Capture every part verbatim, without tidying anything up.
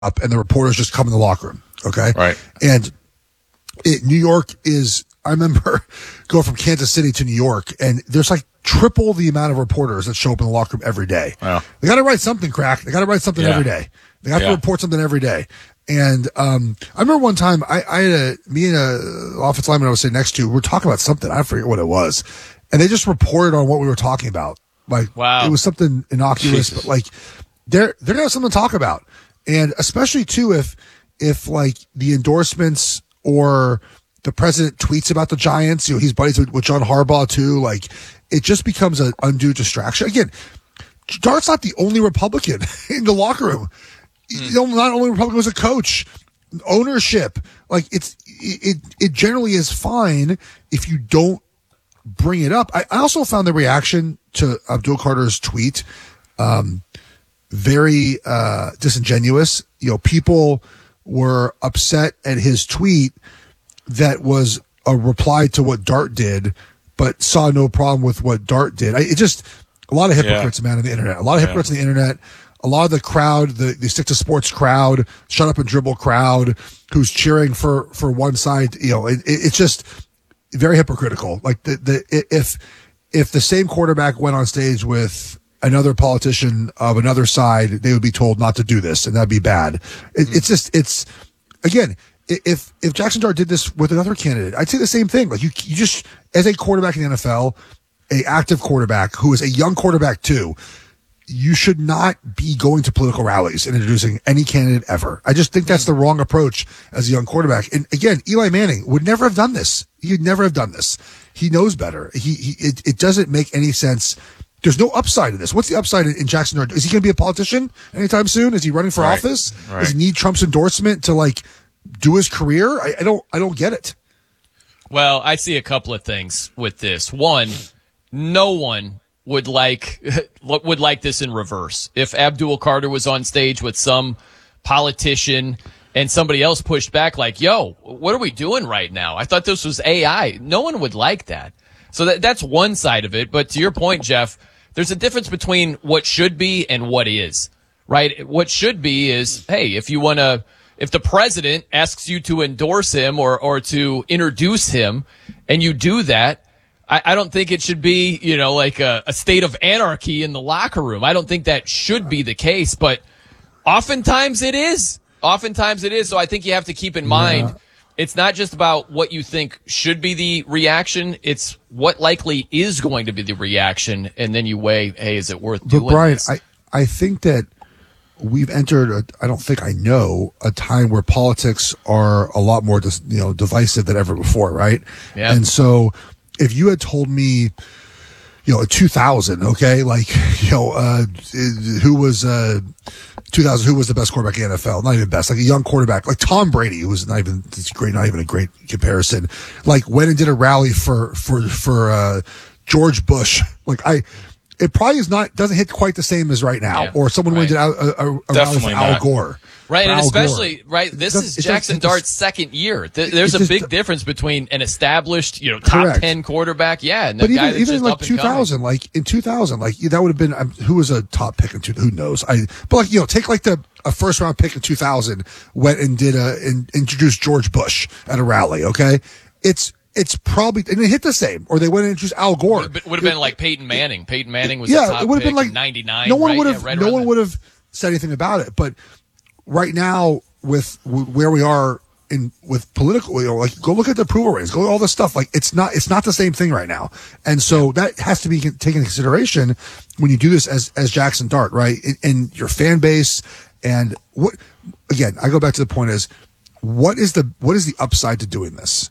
up and the reporters just come in the locker room. Okay. Right. And it, New York is, I remember going from Kansas City to New York, and there's like triple the amount of reporters that show up in the locker room every day. Wow. They got to write something, crack. They got to write something Yeah. every day. They have Yeah. to report something every day. And um, I remember one time I, I had a, me and a offensive lineman I was sitting next to, we were talking about something. I forget what it was. And they just reported on what we were talking about. Like, wow. It was something innocuous, Jesus. but like they're, they're going to have something to talk about. And especially too, if, if like the endorsements or the president tweets about the Giants, you know, he's buddies with, with John Harbaugh too. Like it just becomes an undue distraction. Again, Dart's not the only Republican in the locker room. Mm. You know, not only Republican was a coach, ownership. Like it's, it, it generally is fine if you don't bring it up. I, I also found the reaction to Abdul Carter's tweet, um, very, uh, disingenuous. You know, people were upset at his tweet that was a reply to what Dart did, but saw no problem with what Dart did. I, it just, a lot of hypocrites, yeah. man, on the internet. A lot of hypocrites yeah. on the internet. A lot of the crowd, the, the stick to sports crowd, shut up and dribble crowd, who's cheering for, for one side. You know, it, it, it's just very hypocritical. Like the, the, if, if the same quarterback went on stage with another politician of another side, they would be told not to do this, and that'd be bad. It, mm-hmm. It's just, it's, again, if, if Jackson Dart did this with another candidate, I'd say the same thing. Like you, you just, as a quarterback in the N F L, a active quarterback who is a young quarterback too, you should not be going to political rallies and introducing any candidate ever. I just think that's the wrong approach as a young quarterback. And again, Eli Manning would never have done this. He'd never have done this. He knows better. He, he it, it doesn't make any sense. There's no upside to this. What's the upside in, in Jackson Dart? Is he going to be a politician anytime soon? Is he running for right. office? Right. Does he need Trump's endorsement to like do his career? I, I don't, I don't get it. Well, I see a couple of things with this. One, no one would like would like this in reverse. If Abdul Carter was on stage with some politician and somebody else pushed back like, yo, what are we doing right now? I thought this was A I. No one would like that. So that that's one side of it. But to your point, Jeff, there's a difference between what should be and what is, right? What should be is, hey, if you want to, if the president asks you to endorse him or, or to introduce him and you do that, I, I don't think it should be, you know, like a, a state of anarchy in the locker room. I don't think that should be the case, but oftentimes it is. Oftentimes it is. So I think you have to keep in mind, yeah. It's not just about what you think should be the reaction. It's what likely is going to be the reaction. And then you weigh, hey, is it worth but doing Brian, this? I, I think that we've entered, a, I don't think I know, a time where politics are a lot more, dis, you know, divisive than ever before, right? Yeah. And so if you had told me, you know, two thousand, okay, like, you know, uh, who was, uh, two thousand, who was the best quarterback in the N F L? Not even best, like a young quarterback, like Tom Brady, who was not even, it's great, not even a great comparison. Like went and did a rally for, for, for, uh, George Bush. Like I, it probably is not, doesn't hit quite the same as right now. Yeah, or someone right. went and did a, a, a rally for Al Gore. Right, and Al especially, Gore. right, this Does- is it Jackson does- it Dart's just- second year. Th- There's a just- big difference between an established, you know, top Correct. ten quarterback, yeah, and the But guy even, that's even just like up and two thousand, coming. like in two thousand, like that would have been, um, who was a top pick in two, who knows? I, but like, you know, take like the, a first round pick in two thousand, went and did a, and introduced George Bush at a rally, okay? It's, it's probably, and it hit the same, or they went and introduced Al Gore. Would have been like Peyton Manning. Peyton Manning was yeah, the top it would have pick been like in ninety-nine. No one right? would have, yeah, right no around one there. would have said anything about it. But right now, with, with where we are in with political, you know, like go look at the approval ratings, go all this stuff. Like it's not, it's not the same thing right now, and so that has to be taken into consideration when you do this as as Jackson Dart, right? In, in your fan base, and what again, I go back to the point is, what is the what is the upside to doing this?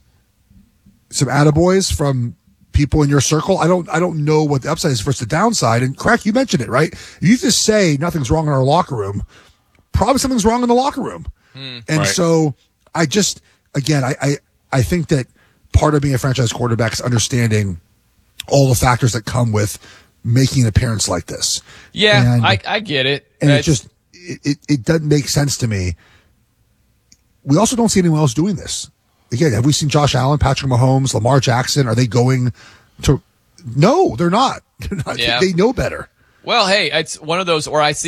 Some attaboys from people in your circle. I don't I don't know what the upside is versus the downside. And Crack, you mentioned it, right? You just say nothing's wrong in our locker room. Probably something's wrong in the locker room. Mm, and right. so I just again I, I I think that part of being a franchise quarterback is understanding all the factors that come with making an appearance like this. Yeah, and, I, I get it. And It's- it just it, it, it doesn't make sense to me. We also don't see anyone else doing this. Again, have we seen Josh Allen, Patrick Mahomes, Lamar Jackson? Are they going to? No, they're not. They're not. Yeah. They know better. Well, hey, it's one of those, or I see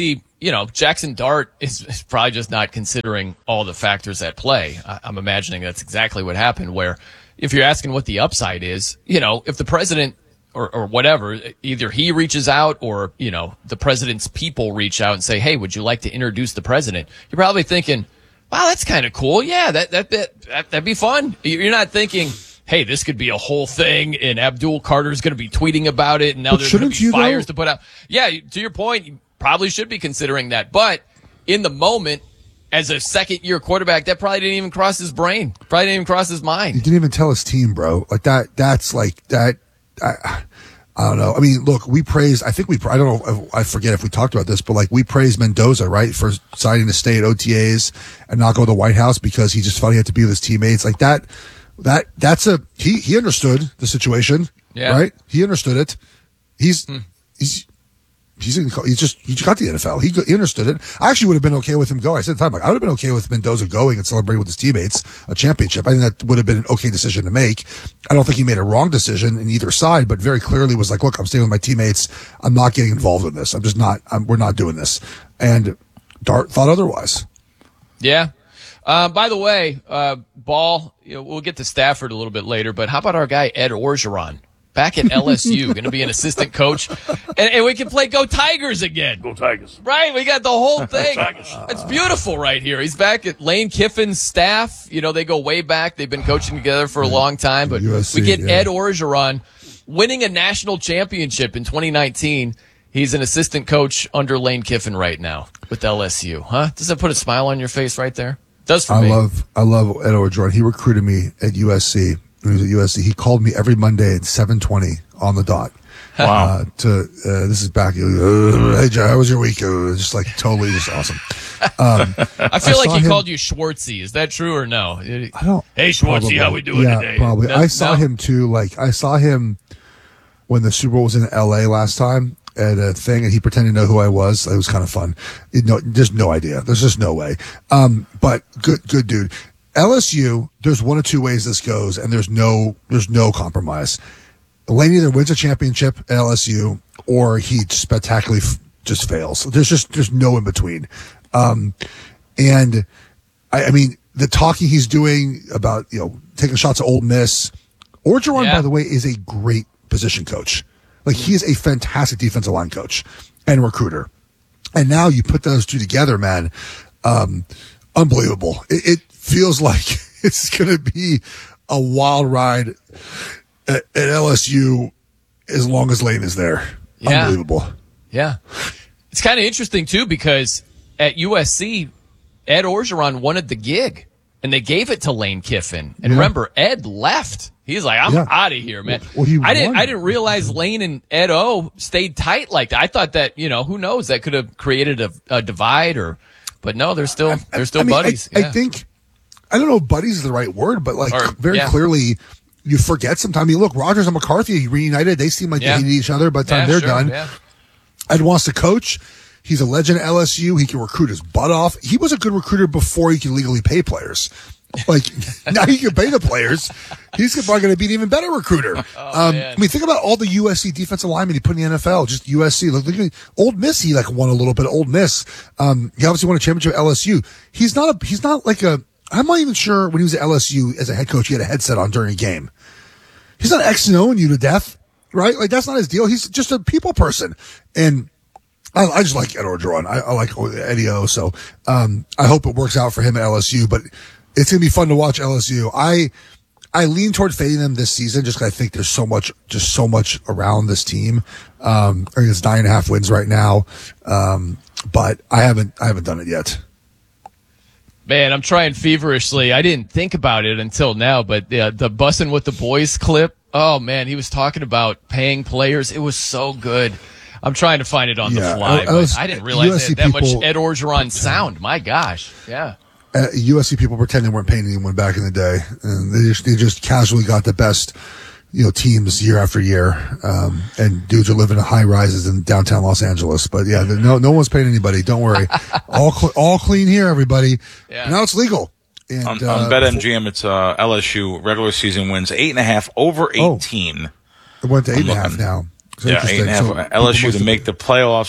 you know, Jackson Dart is, is probably just not considering all the factors at play. I, I'm imagining that's exactly what happened, where if you're asking what the upside is, you know, if the president or, or whatever, either he reaches out or, you know, the president's people reach out and say, hey, would you like to introduce the president? You're probably thinking, wow, that's kind of cool. Yeah, that, that, that, that, that'd be fun. You're not thinking, hey, this could be a whole thing, and Abdul Carter's going to be tweeting about it, and now but there's going to be you fires though? to put out. Yeah, to your point, you probably should be considering that. But in the moment, as a second-year quarterback, that probably didn't even cross his brain. Probably didn't even cross his mind. He didn't even tell his team, bro. Like that. That's like that. I, I don't know. I mean, look, we praised. I think we. I don't know. I forget if we talked about this, but like we praised Mendoza, right, for deciding to stay at O T As and not go to the White House because he just felt he had to be with his teammates. Like that. That that's a he. He understood the situation, yeah. right? He understood it. He's hmm. he's. He's in, he's just he just got the N F L. He, he understood it. I actually would have been okay with him going. I said at the time, like, I would have been okay with Mendoza going and celebrating with his teammates a championship. I think that would have been an okay decision to make. I don't think he made a wrong decision in either side, but very clearly was like, look, I'm staying with my teammates. I'm not getting involved in this. I'm just not. I'm, we're not doing this. And Dart thought otherwise. Yeah. Uh, by the way, uh, Ball, you know, we'll get to Stafford a little bit later, but how about our guy Ed Orgeron? Back at L S U, going to be an assistant coach, and, and we can play Go Tigers again. Go Tigers. Right, we got the whole thing. It's beautiful right here. He's back at Lane Kiffin's staff. You know, they go way back. They've been coaching together for a long time, but U S C, we get yeah. Ed Orgeron winning a national championship in twenty nineteen. He's an assistant coach under Lane Kiffin right now with L S U. Huh? Does that put a smile on your face right there? It does for I me. love I love Ed Orgeron. He recruited me at U S C. When he was at U S C, he called me every Monday at seven twenty on the dot. Wow. Uh, to uh, this is back. Uh, hey, Joe, how was your week? Uh, just like totally, just awesome. Um, I feel I like saw he him- called you Schwartzy. Is that true or no? I don't. Hey, Schwartzy, probably. how we doing yeah, today? Probably. That- I saw no? him too. Like I saw him when the Super Bowl was in L A last time at a thing, and he pretended to know who I was. It was kind of fun. It, no, just no idea. There's just no way. Um, but good, good dude. L S U, there's one of two ways this goes, and there's no there's no compromise. Lane either wins a championship at L S U or he spectacularly f- just fails. There's just there's no in between. Um, and I, I mean, the talking he's doing about you know taking shots at Ole Miss. Orgeron, Yeah. by the way, is a great position coach. Like he is a fantastic defensive line coach and recruiter. And now you put those two together, man. Um, unbelievable. It, it feels like it's going to be a wild ride at, at L S U as long as Lane is there. Yeah. Unbelievable. Yeah. It's kind of interesting, too, because at U S C, Ed Orgeron wanted the gig, and they gave it to Lane Kiffin. And Yeah. remember, Ed left. He's like, I'm Yeah. out of here, man. Well, he I didn't won. I didn't realize Lane and Ed O stayed tight like that. I thought that, you know, who knows, that could have created a, a divide or but no, they're still they're still I mean, buddies. I, yeah. I think, I don't know if buddies is the right word, but like Or- very yeah. clearly you forget sometimes. I mean, look, Rogers and McCarthy reunited. They seem like Yeah. they hated each other by the time Yeah, they're sure, done. yeah. Ed wants to coach. He's a legend at L S U. He can recruit his butt off. He was a good recruiter before he could legally pay players. Like now he can pay the players. He's probably going to be an even better recruiter. Oh, um, man. I mean, think about all the U S C defensive linemen he put in the N F L. Just U S C. Look, look at Old Miss. He like won a little bit. Of Old Miss. Um, he obviously won a championship at L S U. He's not a. He's not like a. I'm not even sure when he was at L S U as a head coach he had a headset on during a game. He's not X and Oing you to death, right? Like that's not his deal. He's just a people person, and I, I just like Ed Orgeron. I, I like Eddie O. So um, I hope it works out for him at L S U. But it's gonna be fun to watch L S U. I I lean toward fading them this season just because I think there's so much, just so much around this team. Um, I think it's nine and a half wins right now, um, but I haven't I haven't done it yet. Man, I'm trying feverishly. I didn't think about it until now, but the the Bussin' with the Boys clip. Oh man, he was talking about paying players. It was so good. I'm trying to find it on Yeah, the fly, I- I but was- I didn't realize U S C that, that much people- Ed Orgeron sound. My gosh, yeah. Uh, U S C people pretend they weren't paying anyone back in the day, and they just they just casually got the best, you know, teams year after year. Um, and dudes are living in high rises in downtown Los Angeles. But yeah, no no one's paying anybody. Don't worry, all cl- all clean here, everybody. Yeah. Now it's legal. And, On, uh, on BetMGM, it's uh, L S U regular season wins eight and a half over eighteen. It went to eight and a half looking. now. So Yeah, interesting. eight and a half. So L S U people to must make the playoffs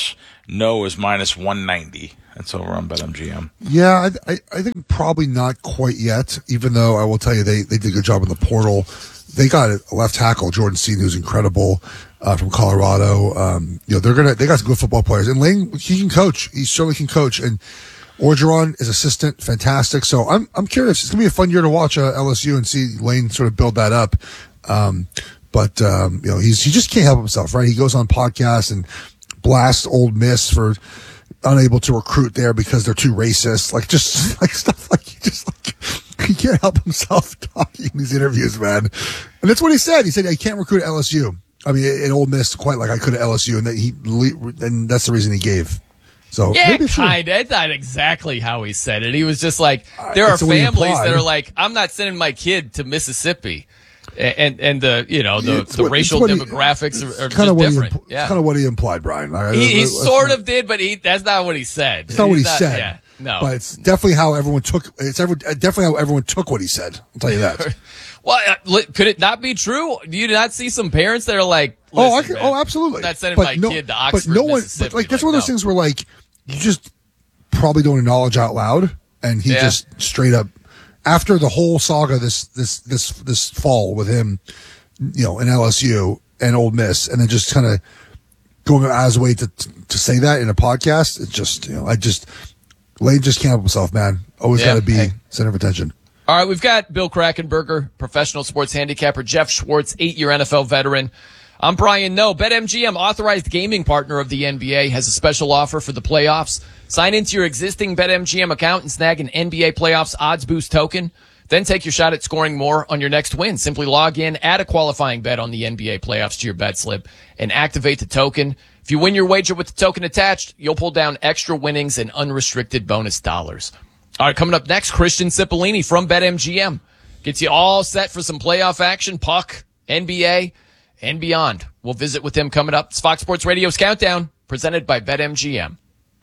No is minus one ninety. That's over on BetMGM. Yeah, I, I, I think probably not quite yet, even though I will tell you they, they did a good job in the portal. They got a left tackle, Jordan Seed, who's incredible, uh, from Colorado. Um, you know, they're going to, they got some good football players. And Lane, he can coach. He certainly can coach. And Orgeron is assistant, fantastic. So I'm, I'm curious. It's going to be a fun year to watch uh, L S U and see Lane sort of build that up. Um, but, um, you know, he's, he just can't help himself, right? He goes on podcasts and blasts Ole Miss for unable to recruit there because they're too racist. Like, just like stuff like he just like, he can't help himself talking in these interviews, man. And that's what he said. He said, I can't recruit at L S U. I mean, in Ole Miss, quite like I could at L S U. And that he, and that's the reason he gave. So yeah, maybe kind of. That's not exactly how he said it. He was just like, there are families that are like, I'm not sending my kid to Mississippi. And and the you know the, the what, racial he, demographics are, are kind of just different. Impl- yeah, kind of what he implied, Brian. He, he sort of did, but he that's not what he said. It's not what he not, said. Yeah, no, but it's definitely how everyone took. It's ever, definitely how everyone took what he said. I'll tell you that. Well, uh, could it not be true? Do you not see some parents that are like, oh, I can, man, oh, absolutely. I'm not sending but my no, kid to Oxford, but no one. Mississippi. But like that's like, one of those no. things where like you just probably don't acknowledge out loud, and he Yeah. just straight up after the whole saga this this this this fall with him, you know, in L S U and Ole Miss, and then just kind of going out of his way to to say that in a podcast. It's just, you know, I just Lane just can't help himself, man. Always Yeah. got to be Hey. center of attention. All right, we've got Bill Krackenberger, professional sports handicapper, Jeff Schwartz, eight-year N F L veteran. I'm Brian Noe. BetMGM, authorized gaming partner of the N B A, has a special offer for the playoffs. Sign into your existing BetMGM account and snag an N B A playoffs odds boost token. Then take your shot at scoring more on your next win. Simply log in, add a qualifying bet on the N B A playoffs to your bet slip, and activate the token. If you win your wager with the token attached, you'll pull down extra winnings and unrestricted bonus dollars. All right, coming up next, Christian Cipollini from BetMGM gets you all set for some playoff action, puck, N B A, and beyond. We'll visit with him coming up. It's Fox Sports Radio's Countdown, presented by BetMGM.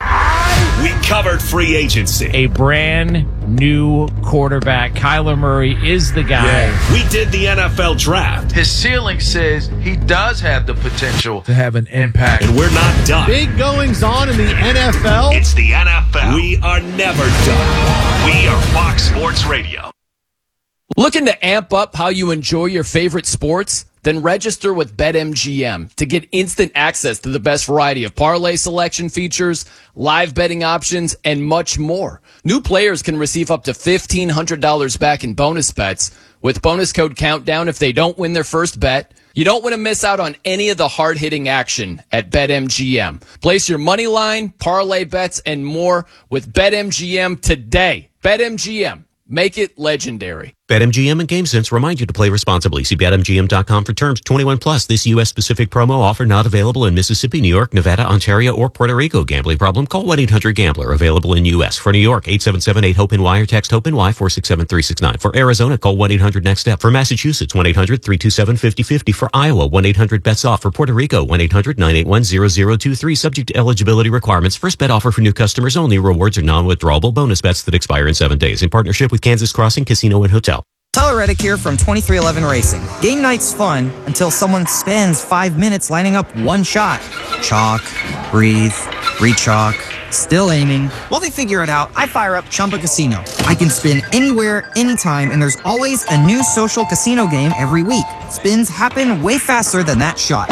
We covered free agency. A brand new quarterback. Kyler Murray is the guy. Yeah. We did the N F L draft. His ceiling says he does have the potential To have an impact. And we're not done. Big goings on in the N F L. It's the N F L. We are never done. We are Fox Sports Radio. Looking to amp up how you enjoy your favorite sports? Then register with BetMGM to get instant access to the best variety of parlay selection features, live betting options, and much more. New players can receive up to fifteen hundred dollars back in bonus bets with bonus code COUNTDOWN if they don't win their first bet. You don't want to miss out on any of the hard-hitting action at BetMGM. Place your money line, parlay bets, and more with BetMGM today. BetMGM. Make it legendary. BetMGM and GameSense remind you to play responsibly. See Bet M G M dot com for terms. twenty-one plus. This U S-specific promo offer not available in Mississippi, New York, Nevada, Ontario, or Puerto Rico. Gambling problem? Call one eight hundred gambler. Available in U S. For New York, eight seven seven eight hope N Y or text HOPE-NY four six seven three six nine. For Arizona, call one eight hundred next step. For Massachusetts, one eight hundred three two seven five zero five zero. For Iowa, one eight hundred bets off. For Puerto Rico, one eight hundred nine eight one zero zero two three. Subject to eligibility requirements. First bet offer for new customers only. Rewards are non-withdrawable bonus bets that expire in seven days. In partnership with Kansas Crossing Casino and Hotel. Tyler Reddick here from twenty-three eleven Racing. Game night's fun until someone spends five minutes lining up one shot. Chalk, breathe, re-chalk, still aiming. While they figure it out, I fire up Chumba Casino. I can spin anywhere, anytime, and there's always a new social casino game every week. Spins happen way faster than that shot.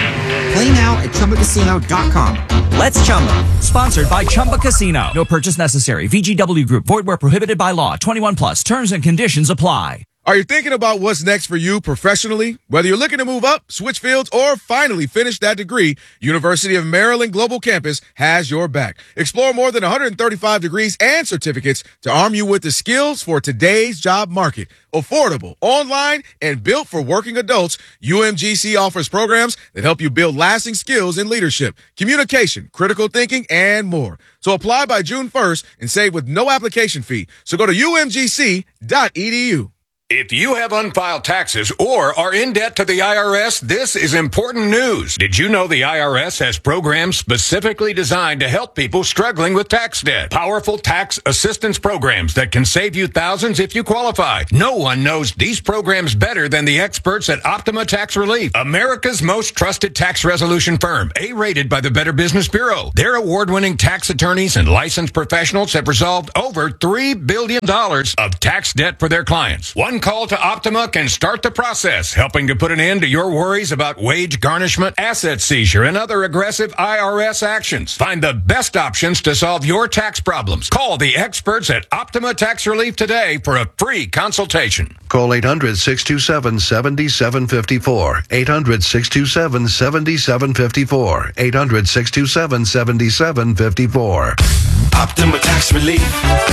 Play now at Chumba Casino dot com. Let's Chumba. Sponsored by Chumba Casino. No purchase necessary. V G W Group. Void where prohibited by law. twenty-one plus. Terms and conditions apply. Are you thinking about what's next for you professionally? Whether you're looking to move up, switch fields, or finally finish that degree, University of Maryland Global Campus has your back. Explore more than one hundred thirty-five degrees and certificates to arm you with the skills for today's job market. Affordable, online, and built for working adults, U M G C offers programs that help you build lasting skills in leadership, communication, critical thinking, and more. So apply by June first and save with no application fee. So go to U M G C dot E D U. If you have unfiled taxes or are in debt to the I R S, this is important news. Did you know the I R S has programs specifically designed to help people struggling with tax debt? Powerful tax assistance programs that can save you thousands if you qualify. No one knows these programs better than the experts at Optima Tax Relief, America's most trusted tax resolution firm, A-rated by the Better Business Bureau. Their award-winning tax attorneys and licensed professionals have resolved over three billion dollars of tax debt for their clients. One call to Optima can start the process, helping to put an end to your worries about wage garnishment, asset seizure, and other aggressive I R S actions. Find the best options to solve your tax problems. Call the experts at Optima Tax Relief today for a free consultation. Call eight hundred, six two seven, seven seven five four. eight hundred, six two seven, seven seven five four. eight hundred, six two seven, seven seven five four. Optima Tax Relief.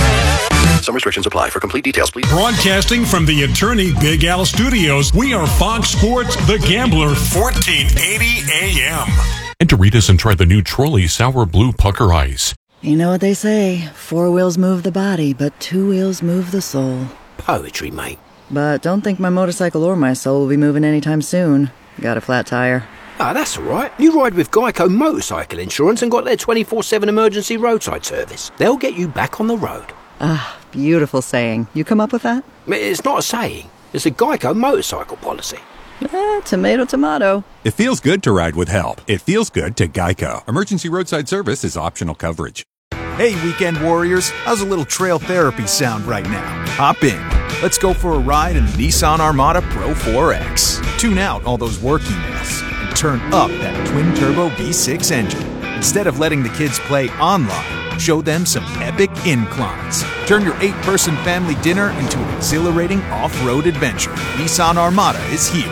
Some restrictions apply. For complete details, please. Broadcasting from the Attorney Big Al Studios, we are Fox Sports The Gambler, fourteen eighty A M. And to read us and try the new Trolley Sour Blue Pucker Ice. You know what they say, four wheels move the body, but two wheels move the soul. Poetry, mate. But don't think my motorcycle or my soul will be moving anytime soon. Got a flat tire. Ah, that's all right. You ride with Geico Motorcycle Insurance and got their twenty-four seven emergency roadside service. They'll get you back on the road. Ah, beautiful saying. You come up with that? It's not a saying. It's a Geico motorcycle policy. Eh, tomato, tomato. It feels good to ride with help. It feels good to Geico. Emergency roadside service is optional coverage. Hey, weekend warriors. How's a little trail therapy sound right now? Hop in. Let's go for a ride in the Nissan Armada Pro four X. Tune out all those work emails and turn up that twin-turbo V six engine. Instead of letting the kids play online, show them some epic inclines. Turn your eight-person family dinner into an exhilarating off-road adventure. Nissan Armada is here.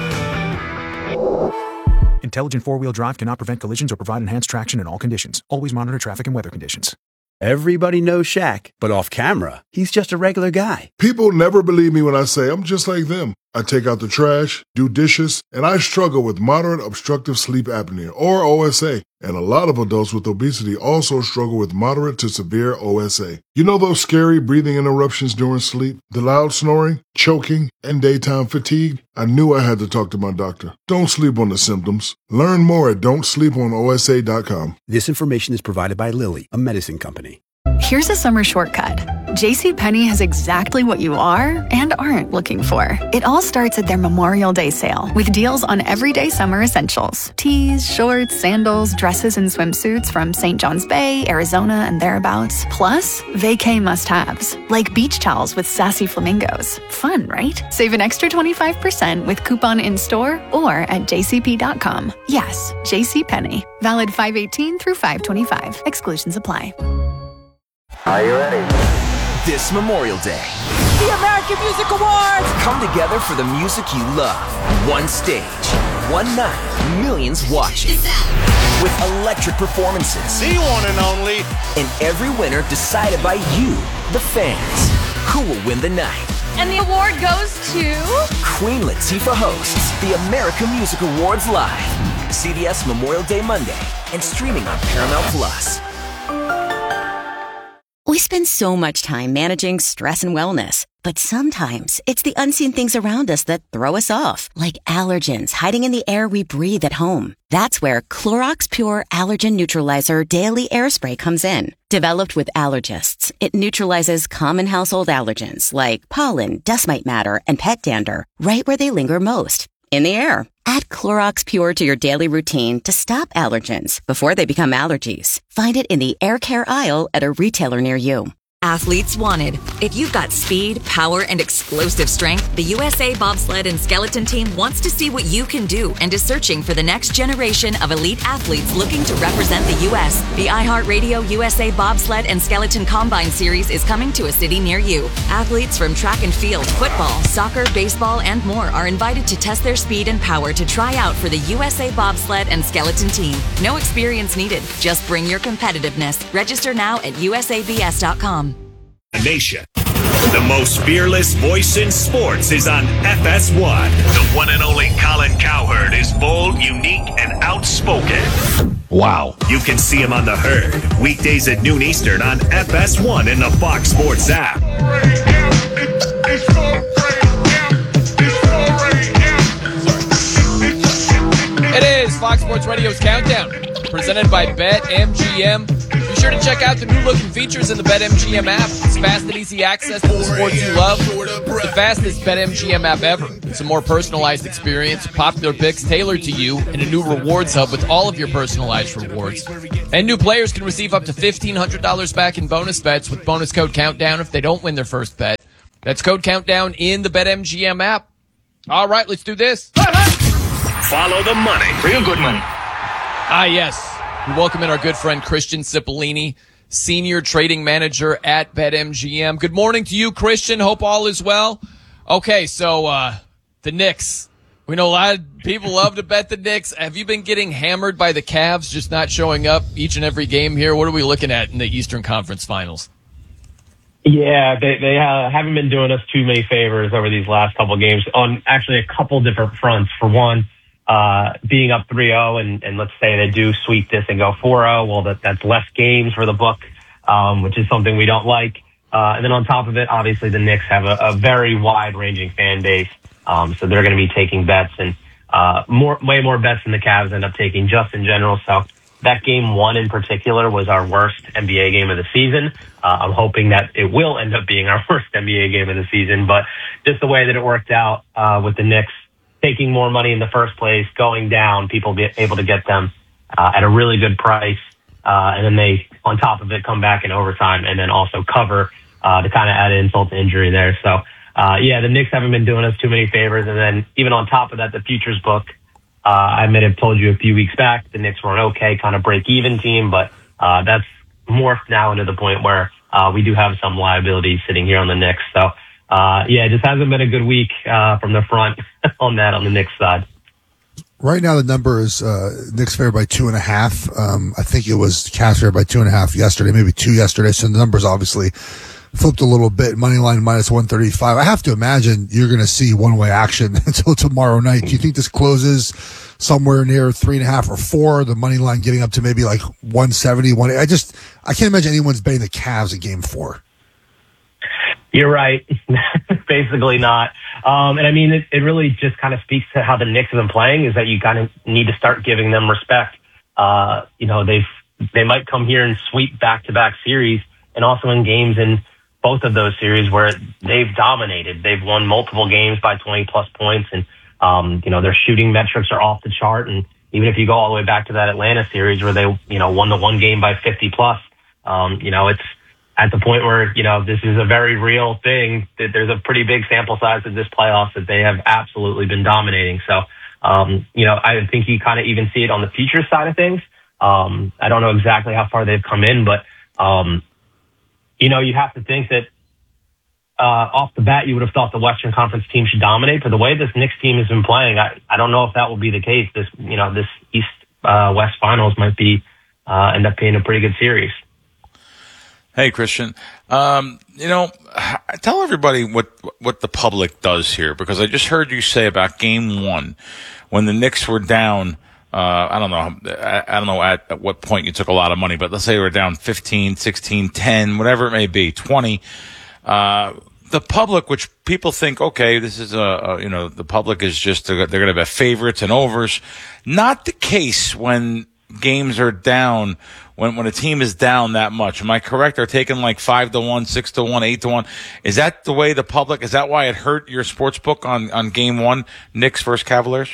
Intelligent four-wheel drive cannot prevent collisions or provide enhanced traction in all conditions. Always monitor traffic and weather conditions. Everybody knows Shaq, but off camera, he's just a regular guy. People never believe me when I say I'm just like them. I take out the trash, do dishes, and I struggle with moderate obstructive sleep apnea, or O S A. And a lot of adults with obesity also struggle with moderate to severe O S A. You know those scary breathing interruptions during sleep, the loud snoring, choking, and daytime fatigue? I knew I had to talk to my doctor. Don't sleep on the symptoms. Learn more at don't sleep on O S A dot com. This information is provided by Lilly, a medicine company. Here's a summer shortcut. JCPenney has exactly what you are and aren't looking for. It all starts at their Memorial Day sale with deals on everyday summer essentials. Tees, shorts, sandals, dresses, and swimsuits from Saint John's Bay, Arizona, and thereabouts. Plus, vacay must-haves, like beach towels with sassy flamingos. Fun, right? Save an extra twenty-five percent with coupon in-store or at j c p dot com. Yes, JCPenney. Valid five eighteen through five twenty-five. Exclusions apply. Are you ready? This Memorial Day, the American Music Awards come together for the music you love. One stage, one night, millions watching. With electric performances. The one and only. And every winner decided by you, the fans. Who will win the night? And the award goes to... Queen Latifah hosts the American Music Awards live. C B S Memorial Day Monday and streaming on Paramount Plus. We spend so much time managing stress and wellness, but sometimes it's the unseen things around us that throw us off, like allergens hiding in the air we breathe at home. That's where Clorox Pure Allergen Neutralizer Daily Air Spray comes in. Developed with allergists, it neutralizes common household allergens like pollen, dust mite matter, and pet dander right where they linger most, in the air. Add Clorox Pure to your daily routine to stop allergens before they become allergies. Find it in the air care aisle at a retailer near you. Athletes wanted. If you've got speed, power, and explosive strength, the U S A Bobsled and Skeleton Team wants to see what you can do and is searching for the next generation of elite athletes looking to represent the U S The iHeartRadio U S A Bobsled and Skeleton Combine Series is coming to a city near you. Athletes from track and field, football, soccer, baseball, and more are invited to test their speed and power to try out for the U S A Bobsled and Skeleton Team. No experience needed. Just bring your competitiveness. Register now at U S A B S dot com. Nation. The most fearless voice in sports is on F S one. The one and only Colin Cowherd is bold, unique, and outspoken. Wow. You can see him on The Herd, weekdays at noon Eastern on F S one and the Fox Sports app. Sports Radio's Countdown, presented by BetMGM. Be sure to check out the new look and features in the BetMGM app. It's fast and easy access to the sports you love. It's the fastest BetMGM app ever. It's a more personalized experience, popular picks tailored to you, and a new rewards hub with all of your personalized rewards. And new players can receive up to fifteen hundred dollars back in bonus bets with bonus code Countdown if they don't win their first bet. That's code Countdown in the BetMGM app. All right, let's do this. Follow the money. Real good money. Ah, yes. We welcome in our good friend Christian Cipollini, Senior Trading Manager at BetMGM. Good morning to you, Christian. Hope all is well. Okay, so uh, the Knicks. We know a lot of people love to bet the Knicks. Have you been getting hammered by the Cavs just not showing up each and every game here? What are we looking at in the Eastern Conference Finals? Yeah, they they uh, haven't been doing us too many favors over these last couple of games on actually a couple different fronts. For one, uh, being up three oh, and, and let's say they do sweep this and go four oh, well, that, that's less games for the book, um, which is something we don't like. Uh, and then on top of it, obviously the Knicks have a, a very wide-ranging fan base, um, so they're going to be taking bets, and uh, more way more bets than the Cavs end up taking just in general. So that game one in particular was our worst N B A game of the season. Uh, I'm hoping that it will end up being our worst N B A game of the season, but just the way that it worked out uh, with the Knicks taking more money in the first place, going down, people be able to get them uh, at a really good price, uh, and then they, on top of it, come back in overtime and then also cover uh, to kind of add insult to injury there. So, uh, yeah, the Knicks haven't been doing us too many favors, and then even on top of that, the futures book, uh, I may have told you a few weeks back, the Knicks were an okay kind of break-even team, but uh, that's morphed now into the point where uh, we do have some liabilities sitting here on the Knicks. So, uh, yeah, it just hasn't been a good week uh, from the front on that on the Knicks side. Right now, the number is uh, Knicks favored by two and a half. Um, I think it was Cavs favored by two and a half yesterday, maybe two yesterday. So the numbers obviously flipped a little bit. Money line minus one thirty-five. I have to imagine you're going to see one-way action until tomorrow night. Do you think this closes somewhere near three and a half or four? The money line getting up to maybe like one seventy. One. I just I can't imagine anyone's betting the Cavs in Game Four. You're right. Basically not. Um, and I mean, it, it really just kind of speaks to how the Knicks have been playing, is that you kind of need to start giving them respect. Uh, you know, they've, they might come here and sweep back-to-back series, and also in games in both of those series where they've dominated. They've won multiple games by twenty plus points, and, um, you know, their shooting metrics are off the chart. And even if you go all the way back to that Atlanta series where they, you know, won the one game by fifty plus, um, you know, it's at the point where, you know, this is a very real thing, that there's a pretty big sample size of this playoffs that they have absolutely been dominating. So, um, you know, I think you kind of even see it on the futures side of things. Um, I don't know exactly how far they've come in, but, um, you know, you have to think that, uh, off the bat, you would have thought the Western Conference team should dominate. But the way this Knicks team has been playing, I, I don't know if that will be the case. This, you know, this East, uh, West finals might be, uh, end up being a pretty good series. Hey, Christian. Um, you know, tell everybody what what the public does here, because I just heard you say about game one when the Knicks were down. Uh, I don't know. I, I don't know at, at what point you took a lot of money, but let's say they were down fifteen, sixteen, ten, whatever it may be, twenty. Uh, the public, which people think, okay, this is a, a you know, the public is just, they're going to bet favorites and overs. Not the case when games are down. When when a team is down that much, am I correct? They're taking like five to one, six to one, eight to one. Is that the way the public? Is that why it hurt your sports book on on game one, Knicks versus Cavaliers?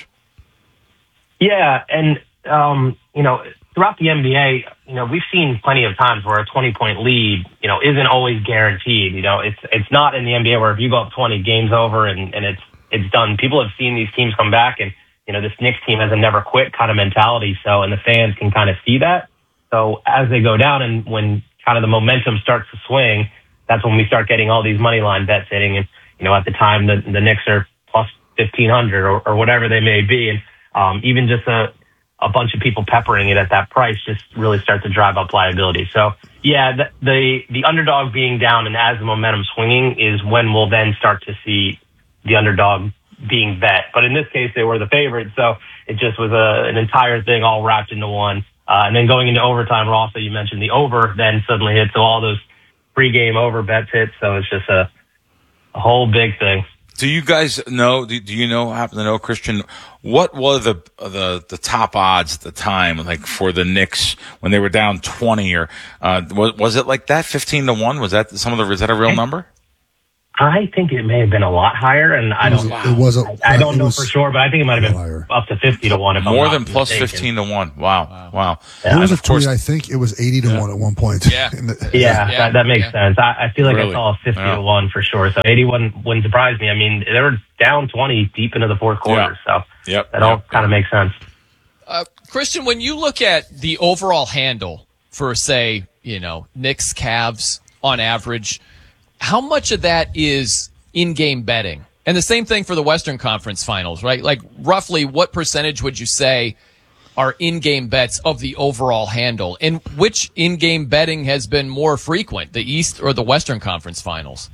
Yeah, and um, you know, throughout the N B A, you know, we've seen plenty of times where a twenty point lead, you know, isn't always guaranteed. You know, it's it's not in the N B A where if you go up twenty, game's over and and it's it's done. People have seen these teams come back, and you know, this Knicks team has a never quit kind of mentality. So, and the fans can kind of see that. So as they go down and when kind of the momentum starts to swing, that's when we start getting all these money line bets hitting. And, you know, at the time the, the Knicks are plus fifteen hundred or, or whatever they may be. And um, even just a, a bunch of people peppering it at that price just really start to drive up liability. So, yeah, the, the, the underdog being down and as the momentum swinging is when we'll then start to see the underdog being bet. But in this case, they were the favorite. So it just was a, an entire thing all wrapped into one. Uh, and then going into overtime, Ross, you mentioned the over then suddenly hit. So all those pre-game over bets hit. So it's just a, a whole big thing. Do you guys know? Do, do you know? Happen to know, Christian? What were the the the top odds at the time, like for the Knicks when they were down twenty, or uh, was was it like that, fifteen to one? Was that some of the? Is that a real number? I think it may have been a lot higher, and I don't. It was. A, I, I don't know was for sure, but I think it might have been higher. Up to fifty to one. If More I'm than not plus mistaken. fifteen to one. Wow, wow. wow. There was And a of course, tweet. I think it was eighty to yeah. one at one point. Yeah, the, yeah, yeah, that, that makes yeah. sense. I, I feel like Really? I saw a fifty Yeah. to one for sure. So eighty-one wouldn't surprise me. I mean, they were down twenty deep into the fourth quarter, so yep, that all yep, kind of yep. makes sense. Uh, Christian, when you look at the overall handle for, say, you know, Knicks, Cavs on average, how much of that is in-game betting? And the same thing for the Western Conference Finals, right? Like, roughly what percentage would you say are in-game bets of the overall handle? And which in-game betting has been more frequent, the East or the Western Conference Finals?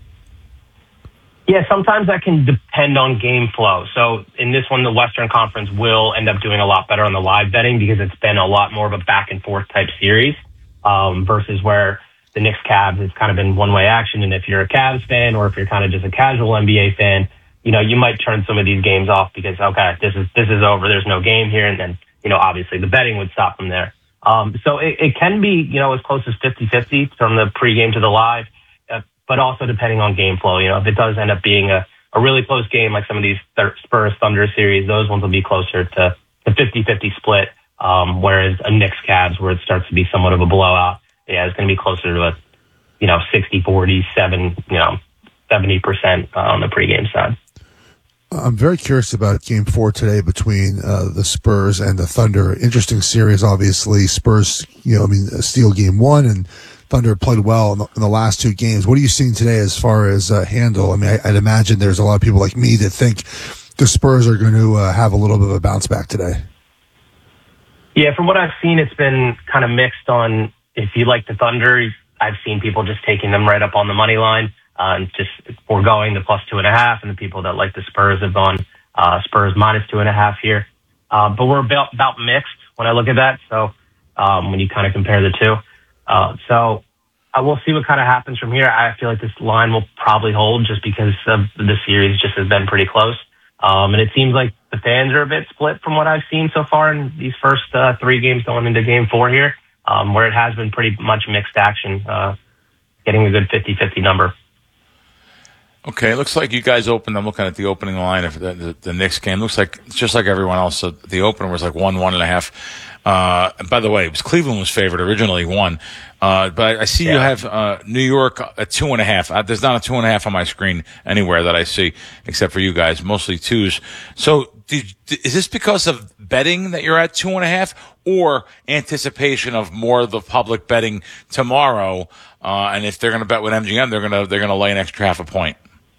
Yeah, sometimes that can depend on game flow. So in this one, the Western Conference will end up doing a lot better on the live betting because it's been a lot more of a back and forth type series um, versus where the Knicks Cavs has kind of been one way action. And if you're a Cavs fan or if you're kind of just a casual N B A fan, you know, you might turn some of these games off because, okay, this is, this is over. There's no game here. And then, you know, obviously the betting would stop from there. Um, so it, it can be, you know, as close as fifty-fifty from the pregame to the live. But also depending on game flow. You know, if it does end up being a, a really close game, like some of these Spurs Thunder series, those ones will be closer to the fifty-fifty split. Um, whereas a Knicks Cavs, where it starts to be somewhat of a blowout, yeah, it's going to be closer to a, you know, sixty forty, seven, you know, seventy percent on the pregame side. I'm very curious about game four today between uh, the Spurs and the Thunder. Interesting series, obviously. Spurs, you know, I mean, steal game one, and Thunder played well in the, in the last two games. What are you seeing today as far as uh, handle? I mean, I, I'd imagine there's a lot of people like me that think the Spurs are going to uh, have a little bit of a bounce back today. Yeah, from what I've seen, it's been kind of mixed on if you like the Thunder. I've seen people just taking them right up on the money line uh, and just foregoing the plus two and a half, and the people that like the Spurs have gone uh, Spurs minus two and a half here. Uh, but we're about, about mixed when I look at that. So um, when you kind of compare the two. Uh, so I will see what kind of happens from here. I feel like this line will probably hold just because of the series just has been pretty close. Um, and it seems like the fans are a bit split from what I've seen so far in these first uh, three games going into game four here, um, where it has been pretty much mixed action, uh, getting a good fifty-fifty number. Okay, it looks like you guys opened. I'm looking at the opening line of the, the, the Knicks game. Looks like it's just like everyone else. So the opener was like one, one and a half. Uh, and by the way, it was Cleveland was favored originally, one. Uh, but I see yeah. you have uh, New York at two and a half. Uh, there's not a two and a half on my screen anywhere that I see, except for you guys, mostly twos. So did, is this because of betting that you're at two and a half, or anticipation of more of the public betting tomorrow? Uh, and if they're going to bet with M G M, they're going to they're going to lay an extra half a point.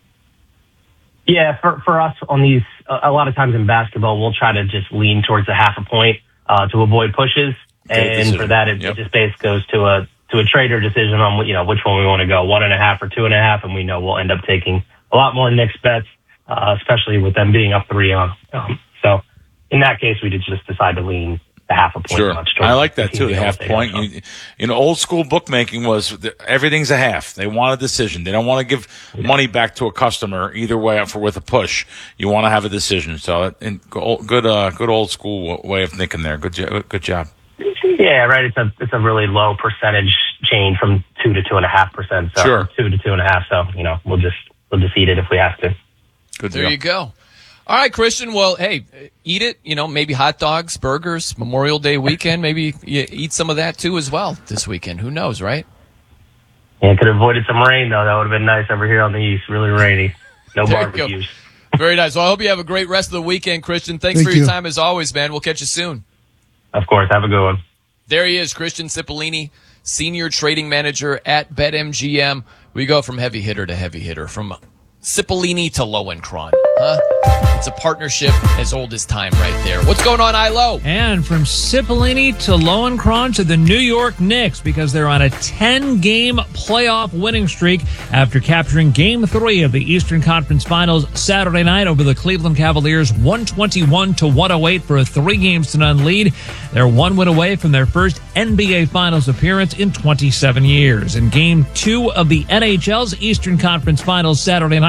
Yeah, for for us on these, a lot of times in basketball, we'll try to just lean towards a half a point uh, to avoid pushes, and for that, it, yep. it just basically goes to a to a trader decision on you know which one we want to go, one and a half or two and a half, and we know we'll end up taking a lot more Knicks bets, uh, especially with them being up three on. Um, so in that case, we did just decide to lean the half a point. Sure, much I like that too. The half point. So. You, you know, old school bookmaking was everything's a half. They want a decision. They don't want to give yeah. money back to a customer either way for with a push. You want to have a decision. So, in, good, uh, good old school way of thinking there. Good, good job. Yeah, right. It's a it's a really low percentage change from two to two and a half percent. So sure. two to two and a half. So you know, we'll just we'll just eat it if we have to. Good. There deal. you go. All right, Christian. Well, hey, eat it. You know, maybe hot dogs, burgers, Memorial Day weekend. Maybe you eat some of that too as well this weekend. Who knows, right? Yeah, could have avoided some rain though. That would have been nice over here on the east. Really rainy. No there barbecues. Very nice. Well, I hope you have a great rest of the weekend, Christian. Thanks Thank for your you. time as always, man. We'll catch you soon. Of course. Have a good one. There he is, Christian Cipollini, Senior Trading Manager at BetMGM. We go from heavy hitter to heavy hitter, from Cipollini to Lowenkron. Huh? It's a partnership as old as time right there. What's going on, Ilo? And from Cipollini to Lowenkron to the New York Knicks, because they're on a ten-game playoff winning streak after capturing Game three of the Eastern Conference Finals Saturday night over the Cleveland Cavaliers, one twenty-one to one oh eight for a three-games-to-none lead. They're one win away from their first N B A Finals appearance in twenty-seven years. In Game two of the N H L's Eastern Conference Finals Saturday night,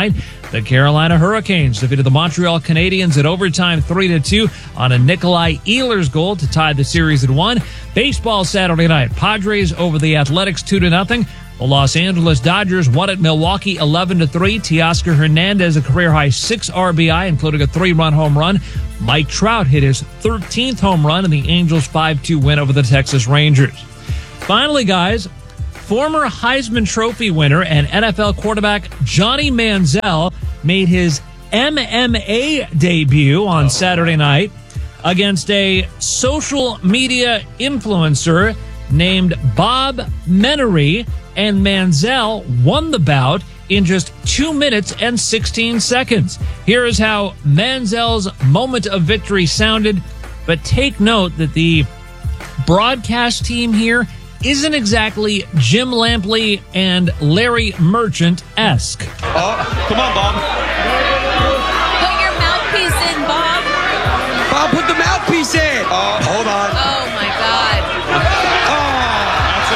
The Carolina Hurricanes defeated the Montreal Canadiens at overtime three to two on a Nikolai Ehlers goal to tie the series at one. Baseball Saturday night. Padres over the Athletics two to nothing. The Los Angeles Dodgers won at Milwaukee eleven to three. Teoscar Hernandez a career-high six R B I, including a three-run home run. Mike Trout hit his thirteenth home run in the Angels' five two win over the Texas Rangers. Finally, guys, former Heisman Trophy winner and N F L quarterback Johnny Manziel made his M M A debut on Saturday night against a social media influencer named Bob Menery, and Manziel won the bout in just two minutes and sixteen seconds. Here is how Manziel's moment of victory sounded, but take note that the broadcast team here isn't exactly Jim Lampley and Larry Merchant-esque. Oh, come on, Bob. Put your mouthpiece in, Bob. Bob, put the mouthpiece in. Oh, hold on. Oh, my God. Oh,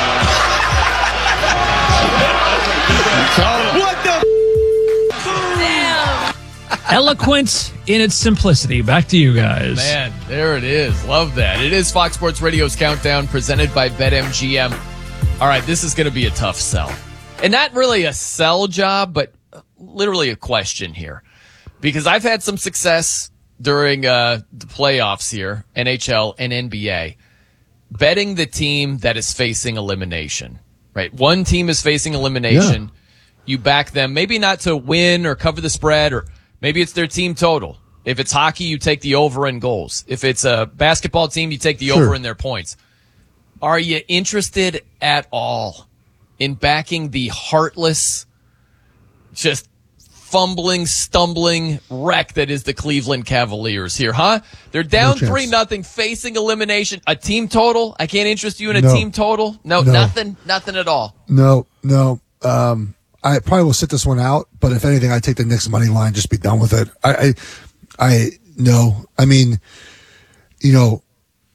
that's it. What the? Damn. Eloquent in its simplicity. Back to you guys. Man, there it is. Love that. It is Fox Sports Radio's Countdown presented by BetMGM. All right, this is going to be a tough sell. And not really a sell job, but literally a question here. Because I've had some success during uh, the playoffs here, N H L and N B A, betting the team that is facing elimination. Right? One team is facing elimination. Yeah. You back them, maybe not to win or cover the spread, or maybe it's their team total. If it's hockey, you take the over in goals. If it's a basketball team, you take the sure. over in their points. Are you interested at all in backing the heartless, just fumbling, stumbling wreck that is the Cleveland Cavaliers here, huh? They're down no three nothing, facing elimination. A team total? I can't interest you in a no. team total? No, no, nothing, nothing at all. No, no. Um, I probably will sit this one out, but if anything, I take the Knicks money line, just be done with it. I, I, I no. I mean, you know,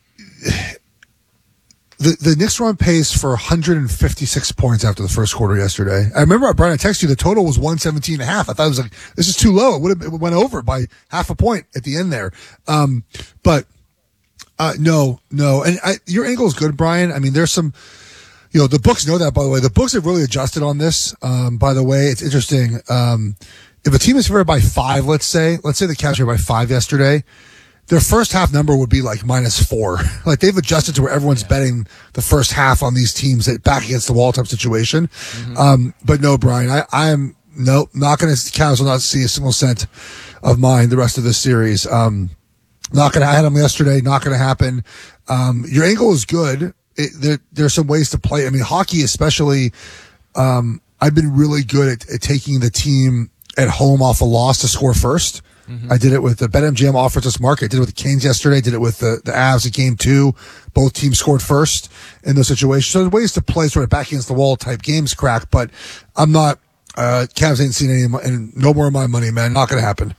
the the Knicks were on pace for one hundred fifty-six points after the first quarter yesterday. I remember, Brian, I texted you, the total was one seventeen and a half. I thought it was like, this is too low. It would have, it went over by half a point at the end there. Um, but, uh, no, no. And I, your angle is good, Brian. I mean, there's some, you know, the books know that, by the way. The books have really adjusted on this. Um, by the way, it's interesting. Um, if a team is favored by five, let's say, let's say the Cavs were by five yesterday, their first half number would be like minus four. Like they've adjusted to where everyone's yeah. betting the first half on these teams that back against the wall type situation. Mm-hmm. Um, but no, Brian, I, I am, nope, not going to, Cavs will not see a single cent of mine the rest of this series. Um, not going to, I had them yesterday, not going to happen. Um, your angle is good. It, there, there's some ways to play. I mean, hockey especially, um, I've been really good at, at taking the team at home off a loss to score first. Mm-hmm. I did it with the BetMGM offers us market. I did it with the Canes yesterday. Did it with the, the Avs at game two. Both teams scored first in those situations. So there's ways to play sort of back against the wall type games crack, but I'm not, uh, Cavs ain't seen any, and no more of my money, man. Not going to happen.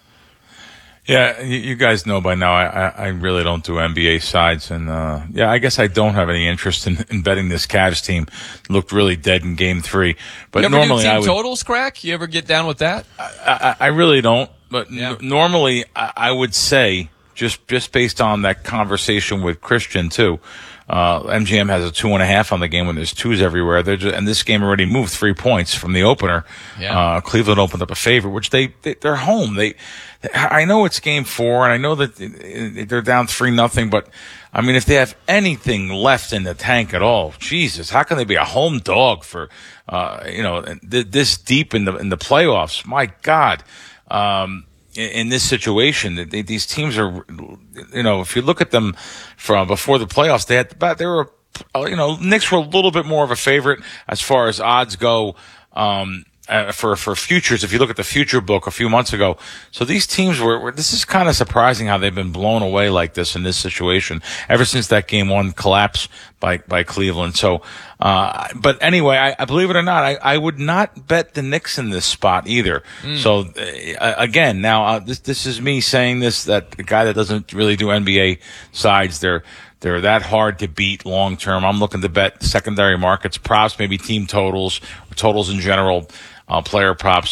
Yeah, you guys know by now I, I really don't do N B A sides, and uh, yeah, I guess I don't have any interest in, in betting this Cavs team. It looked really dead in Game Three. But you ever normally do team I would, totals crack? You ever get down with that? I, I, I really don't. But yeah. n- normally I, I would say just just based on that conversation with Christian too. Uh, M G M has a two and a half on the game when there's twos everywhere. They're just, and this game already moved three points from the opener. Yeah. Uh, Cleveland opened up a favorite, which they, they they're home. They, I know it's game four, and I know that they're down three nothing. But I mean, if they have anything left in the tank at all, Jesus, how can they be a home dog for uh, you know this deep in the in the playoffs? My God. Um, in this situation, they, these teams are, you know, if you look at them from before the playoffs, they had, they were, you know, Knicks were a little bit more of a favorite as far as odds go, um, uh, for, for futures. If you look at the future book a few months ago. So these teams were, were this is kind of surprising how they've been blown away like this in this situation ever since that game one collapse by, by Cleveland. So, uh, but anyway, I, I believe it or not, I, I would not bet the Knicks in this spot either. Mm. So, uh, again, now, uh, this, this is me saying this, that the guy that doesn't really do N B A sides, they're, they're that hard to beat long term. I'm looking to bet secondary markets, props, maybe team totals, totals in general, uh, player props.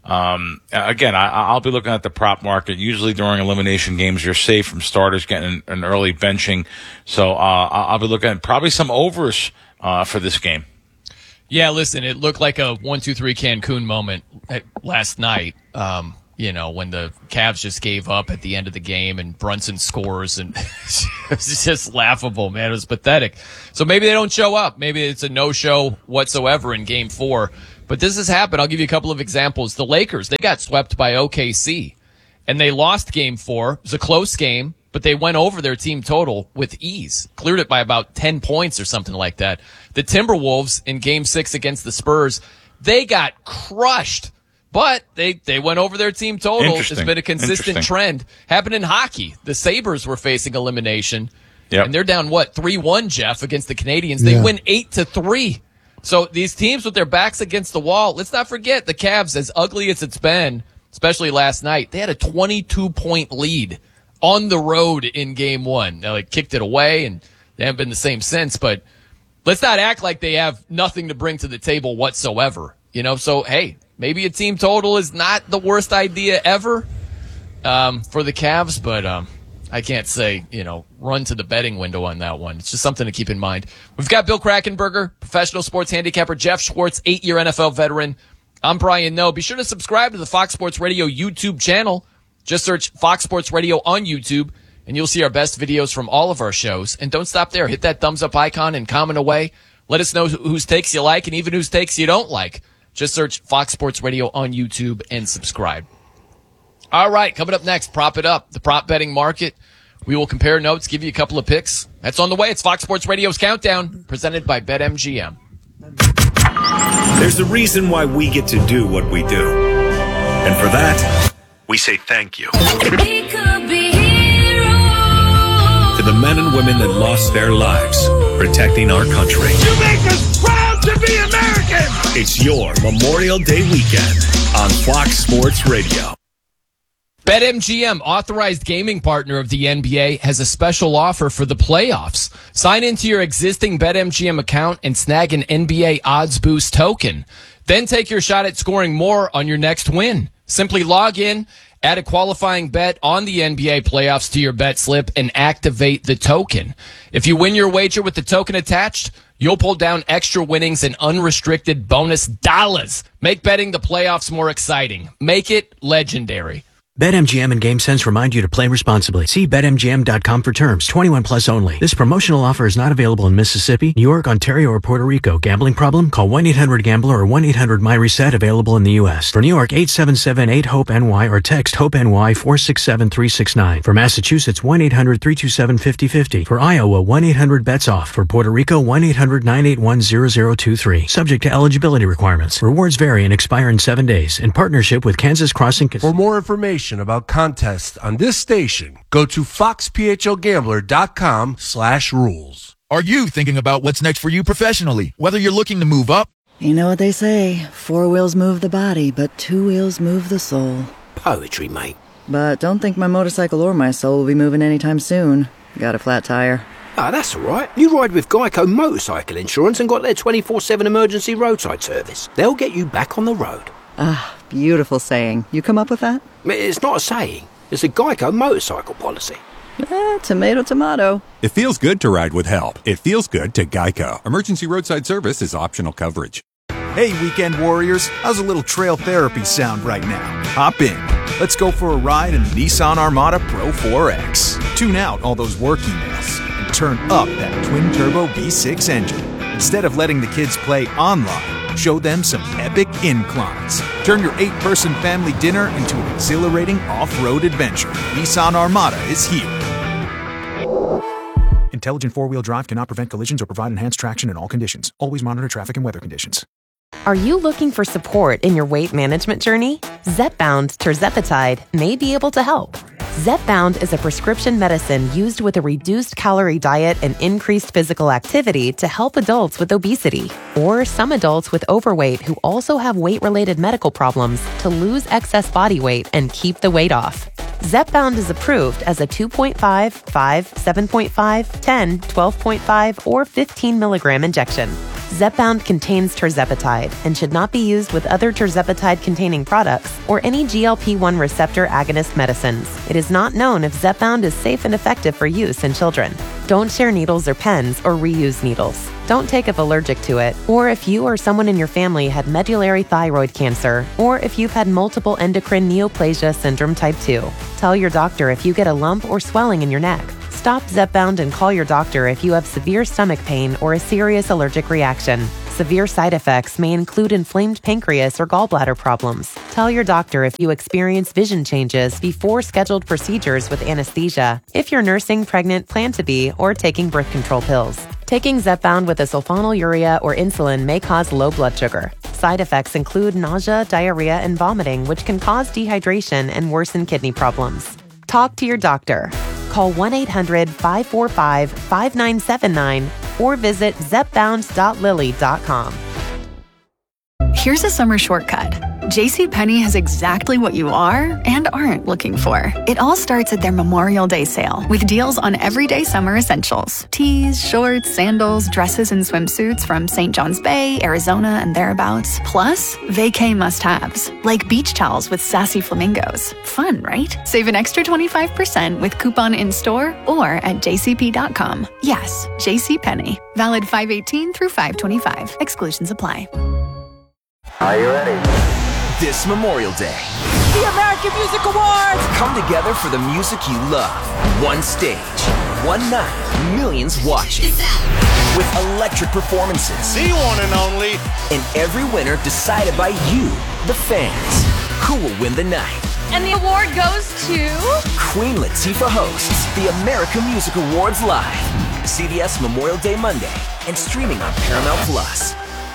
Um, again, I, I'll be looking at the prop market. Usually during elimination games, you're safe from starters getting an early benching. So uh, I'll be looking at probably some overs uh, for this game. Yeah, listen, it looked like a one two three Cancun moment last night, um, you know, when the Cavs just gave up at the end of the game and Brunson scores, and it's just laughable, man. It was pathetic. So maybe they don't show up. Maybe it's a no-show whatsoever in game four. But this has happened. I'll give you a couple of examples. The Lakers, they got swept by O K C, and they lost game four. It was a close game, but they went over their team total with ease, cleared it by about ten points or something like that. The Timberwolves in game six against the Spurs, they got crushed, but they, they went over their team total. It's been a consistent trend. Happened in hockey. The Sabres were facing elimination, yep. and they're down, what, three one, Jeff, against the Canadiens. They yeah. win eight to three. So these teams with their backs against the wall, let's not forget the Cavs, as ugly as it's been, especially last night, they had a twenty-two point lead on the road in game one. Now, they kicked it away, and they haven't been the same since, but let's not act like they have nothing to bring to the table whatsoever. You know, so, hey, maybe a team total is not the worst idea ever um, for the Cavs, but um, I can't say, you know, run to the betting window on that one. It's just something to keep in mind. We've got Bill Krackomberger, professional sports handicapper, Jeff Schwartz, eight-year N F L veteran. I'm Brian Noe. Be sure to subscribe to the Fox Sports Radio YouTube channel. Just search Fox Sports Radio on YouTube, and you'll see our best videos from all of our shows. And don't stop there. Hit that thumbs up icon and comment away. Let us know whose takes you like and even whose takes you don't like. Just search Fox Sports Radio on YouTube and subscribe. All right, coming up next, Prop It Up, the prop betting market. We will compare notes, give you a couple of picks. That's on the way. It's Fox Sports Radio's Countdown, presented by BetMGM. There's a reason why we get to do what we do. And for that, we say thank you. To the men and women that lost their lives protecting our country. You make us proud to be American! It's your Memorial Day weekend on Fox Sports Radio. BetMGM, authorized gaming partner of the N B A, has a special offer for the playoffs. Sign into your existing BetMGM account and snag an N B A Odds Boost token. Then take your shot at scoring more on your next win. Simply log in, add a qualifying bet on the N B A playoffs to your bet slip, and activate the token. If you win your wager with the token attached, you'll pull down extra winnings and unrestricted bonus dollars. Make betting the playoffs more exciting. Make it legendary. BetMGM and GameSense remind you to play responsibly. See Bet M G M dot com for terms. twenty-one plus only. This promotional offer is not available in Mississippi, New York, Ontario, or Puerto Rico. Gambling problem? Call one eight hundred gambler or one eight hundred my reset, available in the U S. For New York, eight seven seven eight hope N Y or text HOPE-NY four six seven three six nine. For Massachusetts, one eight hundred three two seven five zero five zero. For Iowa, one eight hundred bets off. For Puerto Rico, one eight hundred nine eight one zero zero two three. Subject to eligibility requirements. Rewards vary and expire in seven days. In partnership with Kansas Crossing. For more information about contests on this station, go to fox p h l gambler dot com slash rules. Are you thinking about what's next for you professionally? Whether you're looking to move up. You know what they say, four wheels move the body, but two wheels move the soul. Poetry, mate. But don't think my motorcycle or my soul will be moving anytime soon. Got a flat tire. Ah, that's all right. You ride with Geico Motorcycle Insurance and got their twenty-four seven emergency roadside service. They'll get you back on the road. Ah, beautiful saying. You come up with that? It's not a saying. It's a Geico motorcycle policy. Eh, tomato, tomato. It feels good to ride with help. It feels good to Geico. Emergency roadside service is optional coverage. Hey, weekend warriors. How's a little trail therapy sound right now? Hop in. Let's go for a ride in the Nissan Armada Pro four X. Tune out all those work emails and turn up that twin-turbo V six engine. Instead of letting the kids play online, show them some epic inclines. Turn your eight-person family dinner into an exhilarating off-road adventure. Nissan Armada is here. Intelligent four-wheel drive cannot prevent collisions or provide enhanced traction in all conditions. Always monitor traffic and weather conditions. Are you looking for support in your weight management journey? Zepbound tirzepatide may be able to help. Zepbound is a prescription medicine used with a reduced calorie diet and increased physical activity to help adults with obesity, or some adults with overweight who also have weight-related medical problems to lose excess body weight and keep the weight off. Zepbound is approved as a two point five, five, seven point five, ten, twelve point five, or fifteen milligram injection. Zepbound contains tirzepatide and should not be used with other tirzepatide-containing products or any G L P one receptor agonist medicines. It is not known if Zepbound is safe and effective for use in children. Don't share needles or pens or reuse needles. Don't take if allergic to it, or if you or someone in your family had medullary thyroid cancer, or if you've had multiple endocrine neoplasia syndrome type two. Tell your doctor if you get a lump or swelling in your neck. Stop Zepbound and call your doctor if you have severe stomach pain or a serious allergic reaction. Severe side effects may include inflamed pancreas or gallbladder problems. Tell your doctor if you experience vision changes before scheduled procedures with anesthesia, if you're nursing, pregnant, plan to be, or taking birth control pills. Taking Zepbound with a sulfonylurea or insulin may cause low blood sugar. Side effects include nausea, diarrhea, and vomiting, which can cause dehydration and worsen kidney problems. Talk to your doctor. Call one eight hundred five four five five nine seven nine or visit zepbound dot lilly dot com. Here's a summer shortcut. JCPenney has exactly what you are and aren't looking for. It all starts at their Memorial Day sale with deals on everyday summer essentials. Tees, shorts, sandals, dresses, and swimsuits from Saint John's Bay, Arizona, and thereabouts. Plus, vacay must-haves, like beach towels with sassy flamingos. Fun, right? Save an extra twenty-five percent with coupon in-store or at j c p dot com. Yes, JCPenney. Valid five eighteen through five twenty-five. Exclusions apply. Are you ready? This Memorial Day, The American Music Awards! Come together for the music you love. One stage, one night, millions watching. With electric performances. The one and only. And every winner decided by you, the fans. Who will win the night? And the award goes to... Queen Latifah hosts the American Music Awards live. C B S Memorial Day Monday and streaming on Paramount Plus.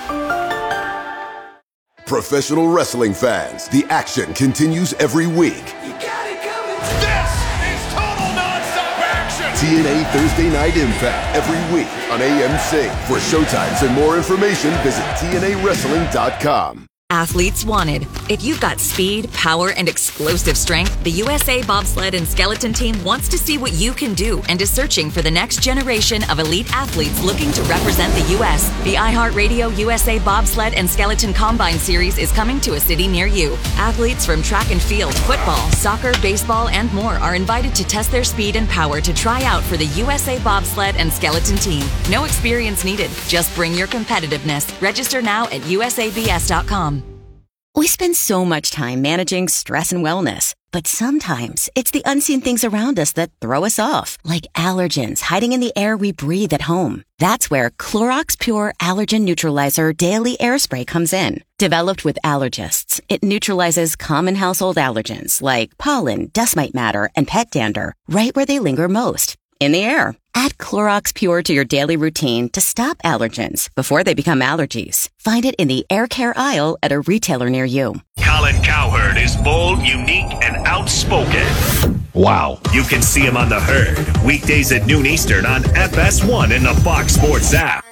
Professional wrestling fans, the action continues every week. You got it coming. This is total nonstop action. T N A Thursday Night Impact every week on A M C. For showtimes and more information, visit T N A wrestling dot com. Athletes wanted. If you've got speed, power, and explosive strength, the U S A Bobsled and Skeleton Team wants to see what you can do and is searching for the next generation of elite athletes looking to represent the U S. The iHeartRadio U S A Bobsled and Skeleton Combine Series is coming to a city near you. Athletes from track and field, football, soccer, baseball, and more are invited to test their speed and power to try out for the U S A Bobsled and Skeleton Team. No experience needed. Just bring your competitiveness. Register now at U S A B S dot com. We spend so much time managing stress and wellness, but sometimes it's the unseen things around us that throw us off, like allergens hiding in the air we breathe at home. That's where Clorox Pure Allergen Neutralizer Daily Air Spray comes in. Developed with allergists, it neutralizes common household allergens like pollen, dust mite matter, and pet dander right where they linger most, in the air. Add Clorox Pure to your daily routine to stop allergens before they become allergies. Find it in the air care aisle at a retailer near you. Colin Cowherd is bold, unique, and outspoken. Wow. You can see him on The Herd, weekdays at noon Eastern on F S one and the Fox Sports app.